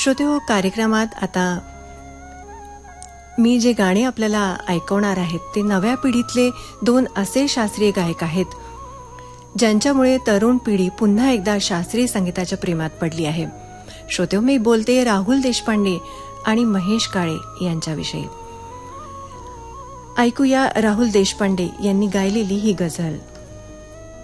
श्रोतेहो, कार्यक्रमात आता मी जे गाणे आपल्याला ऐकवणार आहेत ते नव्या पिढीतले 2 असे शास्त्रीय गायक आहेत ज्यांच्यामुळे तरुण पिढी पुन्हा एकदा शास्त्रीय संगीताच्या प्रेमात पडली आहे. श्रोतेहो, मी बोलते राहुल देशपांडे आणि महेश काळे यांच्याविषयी. ऐकूया राहुल देशपांडे यांनी गायलेली ही गझल.